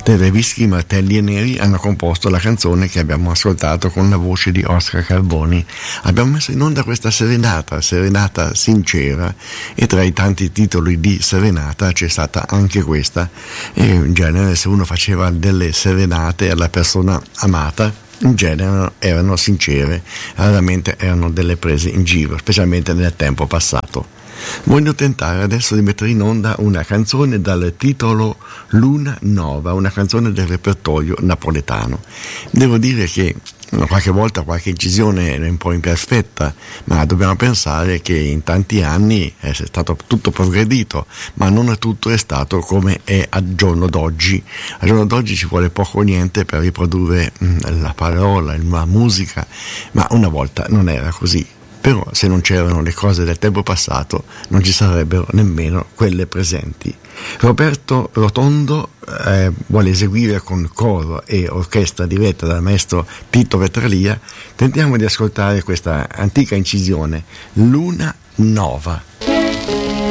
dei Whisky Martelli e Neri hanno composto la canzone che abbiamo ascoltato con la voce di Oscar Carboni. Abbiamo messo in onda questa serenata sincera, e tra i tanti titoli di serenata c'è stata anche questa, e in genere se uno faceva delle serenate alla persona amata, in genere erano sincere, raramente erano delle prese in giro, specialmente nel tempo passato. Voglio tentare adesso di mettere in onda una canzone dal titolo Luna Nova, una canzone del repertorio napoletano. Devo dire che qualche volta qualche incisione è un po' imperfetta, ma dobbiamo pensare che in tanti anni è stato tutto progredito, ma non tutto è stato come è al giorno d'oggi. Al giorno d'oggi ci vuole poco o niente per riprodurre la parola, la musica, ma una volta non era così. Però se non c'erano le cose del tempo passato non ci sarebbero nemmeno quelle presenti. Roberto Rotondo vuole eseguire con coro e orchestra diretta dal maestro Tito Vetralia. Tentiamo di ascoltare questa antica incisione, Luna Nova.